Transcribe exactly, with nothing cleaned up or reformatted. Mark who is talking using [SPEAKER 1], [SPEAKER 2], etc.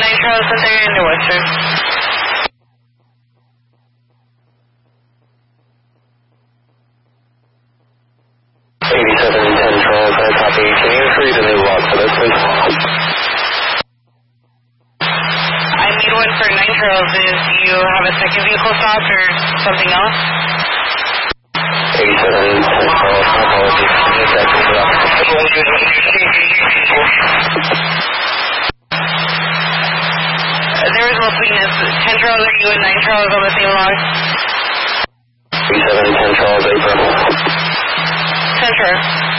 [SPEAKER 1] Nitro, Center into Western.
[SPEAKER 2] eighty-seven ten Charles, I copy. Can you create a new log for this, please?
[SPEAKER 1] I need one for Nitro. Do you have a second vehicle stopped or something else?
[SPEAKER 2] eighty-seven ten Charles, my apologies. Can you check this out?
[SPEAKER 1] There was no sweetness. ten Charles, are you and nine Charles on the same log?
[SPEAKER 2] eighty-seven ten Charles, April.
[SPEAKER 1] ten Charles.